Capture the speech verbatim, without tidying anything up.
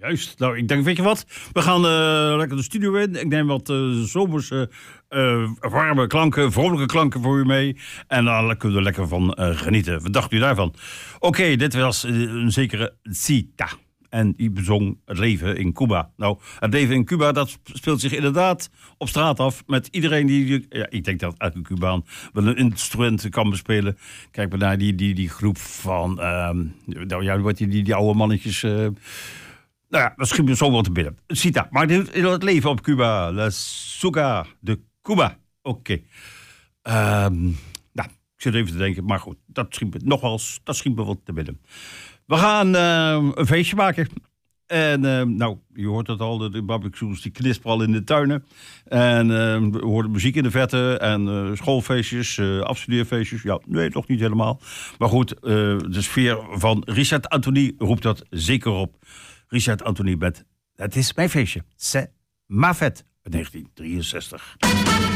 Juist. Nou, ik denk, weet je wat? We gaan uh, lekker de studio in. Ik neem wat uh, zomerse, uh, warme klanken, vrolijke klanken voor u mee. En daar uh, kunnen we lekker van uh, genieten. Wat dacht u daarvan? Oké, okay, dit was uh, een zekere Zita. En die bezong het leven in Cuba. Nou, het leven in Cuba, dat speelt zich inderdaad op straat af. Met iedereen die... Ja, ik denk dat elke Cubaan wel een instrument kan bespelen. Kijk maar naar die, die, die groep van... Uh, nou ja, wat die, die, die oude mannetjes... Uh, nou ja, dat schiet me zo wel te binnen. Zita, maar in het leven op Cuba. La Suga de Cuba. Oké. Okay. Um, nou, ik zit even te denken. Maar goed, dat schiet me nogmaals, dat schiet me wat te binnen. We gaan uh, een feestje maken. En uh, nou, je hoort het al, de barbecues die knisperen al in de tuinen. En uh, we horen muziek in de verte en uh, schoolfeestjes, uh, afstudeerfeestjes. Ja, nee, nog niet helemaal. Maar goed, uh, de sfeer van Richard Anthony roept dat zeker op. Richard Anthony met Het is mijn feestje. C'est ma fête. negentien drieënzestig.